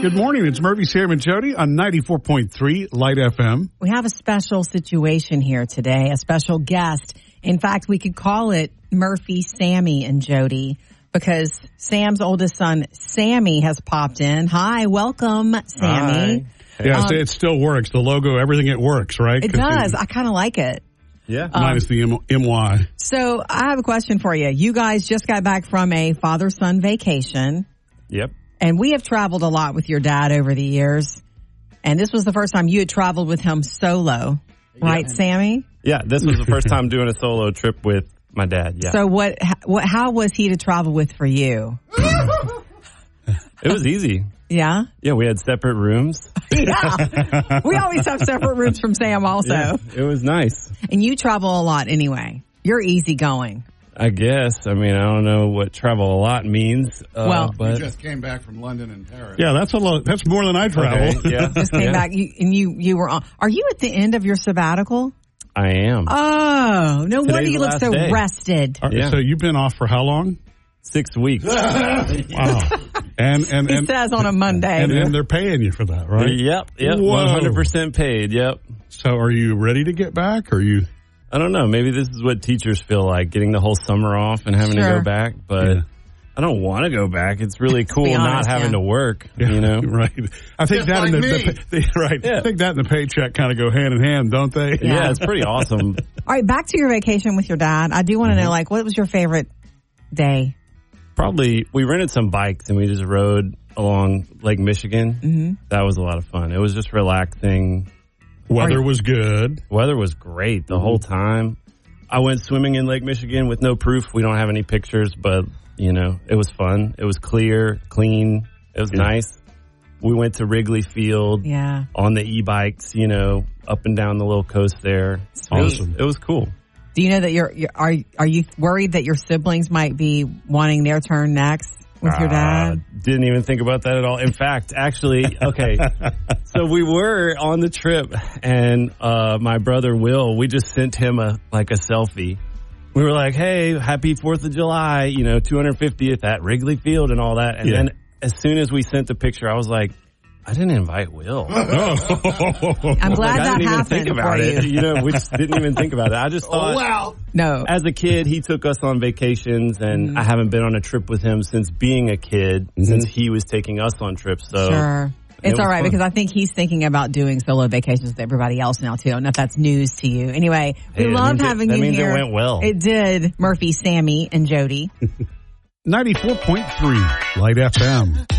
Good morning. It's Murphy, Sam, and Jody on 94.3 Light FM. We have a special situation here today, a special guest. In fact, we could call it Murphy, Sammy, and Jody because Sam's oldest son, Sammy, has popped in. Hi, welcome, Sammy. Hi. Yeah, it still works. The logo, everything, it works, right? It does. I kind of like it. Yeah. Minus the MY. So I have a question for you. You guys just got back from a father-son vacation. Yep. And we have traveled a lot with your dad over the years. And this was the first time you had traveled with him solo. Right, Sammy? Yeah, this was the first time doing a solo trip with my dad. Yeah. So how was he to travel with for you? It was easy. Yeah? Yeah, we had separate rooms. Yeah. We always have separate rooms from Sam also. Yeah, it was nice. And you travel a lot anyway. You're easygoing. I guess. I mean, I don't know what travel a lot means. Well, We but just came back from London and Paris. Yeah, that's a lot. That's more than I travel. okay, yeah. Just came back. You were on. Are you at the end of your sabbatical? I am. Oh, no wonder Today's you the look last so day. rested. Yeah. So you've been off for how long? 6 weeks. Wow. And He says on a Monday. and they're paying you for that, right? Yep. Whoa. 100% paid. Yep. So are you ready to get back? Or are you? I don't know. Maybe this is what teachers feel like, getting the whole summer off and having to Sure. go back. But Yeah. I don't want to go back. It's really cool be honest, not having yeah. to work, you know? Right. I think Just that like and me. right. Yeah. I think that and the paycheck kind of go hand in hand, don't they? Yeah, it's pretty awesome. All right, back to your vacation with your dad. I do want to know, like, what was your favorite day? Probably, we rented some bikes and we just rode along Lake Michigan. Mm-hmm. That was a lot of fun. It was just relaxing. Weather was good. Weather was great the whole time. I went swimming in Lake Michigan with no proof. We don't have any pictures, but, you know, it was fun. It was clear, clean. It was nice. We went to Wrigley Field Yeah. on the e-bikes, you know, up and down the little coast there. Awesome. It was cool. Do you know that are you worried that your siblings might be wanting their turn next with your dad? Didn't even think about that at all. In fact, actually, okay. So we were on the trip, and my brother Will, we just sent him a selfie. We were like, "Hey, happy 4th of July, you know, 250th at Wrigley Field and all that." And then as soon as we sent the picture, I was like, I didn't invite Will. I'm glad I that didn't even happened think about for it. you. You know, we just didn't even think about it. I just thought, Wow. No. as a kid, he took us on vacations, and I haven't been on a trip with him since being a kid, since he was taking us on trips. So Sure. It's was all right fun. because I think he's thinking about doing solo vacations with everybody else now too. I don't know if that's news to you. Anyway, we Hey, that loved means having that you means here. it went well. It did. Murphy, Sammy, and Jody. 94.3 Light FM.